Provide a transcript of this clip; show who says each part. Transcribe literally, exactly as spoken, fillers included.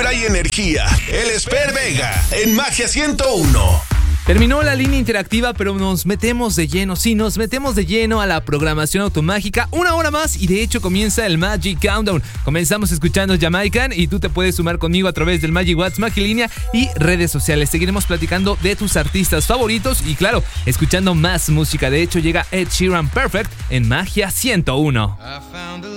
Speaker 1: vibra y energía. Él es Per Vega en Magia ciento uno.
Speaker 2: Terminó la línea interactiva, pero nos metemos de lleno, sí, nos metemos de lleno a la programación automágica. Una hora más y de hecho comienza el Magic Countdown. Comenzamos escuchando Jamaican y tú te puedes sumar conmigo a través del Magic WhatsApp, Magilínea y redes sociales. Seguiremos platicando de tus artistas favoritos y claro, escuchando más música. De hecho llega Ed Sheeran Perfect en Magia ciento uno.